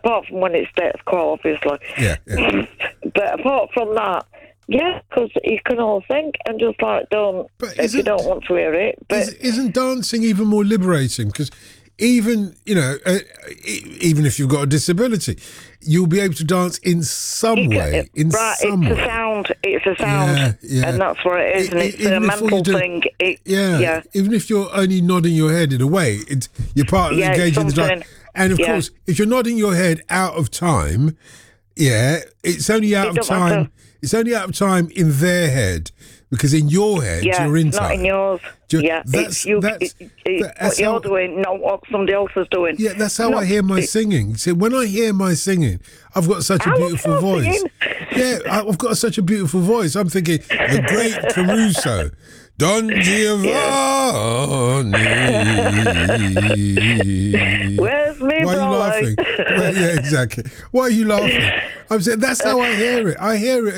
apart from when it's status quo, obviously. Yeah. But apart from that, yeah, because you can all think and just don't, if you don't want to hear it. But isn't dancing even more liberating? Because even if you've got a disability, you'll be able to dance in some way. It's a sound. It's a sound, and that's what it is. And it's a mental thing. Even if you're only nodding your head in a way, you're part of engaging the dance. And of course, if you're nodding your head out of time, it's only out of time. It's only out of time in their head, because in your head you're in time. Not in yours. It's what you're doing, not what somebody else is doing. Yeah, that's how I hear my singing. See, when I hear my singing, I've got such a beautiful voice. Singing? Yeah, I've got such a beautiful voice. I'm thinking, the great Caruso. Don Giovanni. Where's me, Why are you laughing? Well, yeah, exactly. Why are you laughing? I'm saying that's how I hear it. I hear it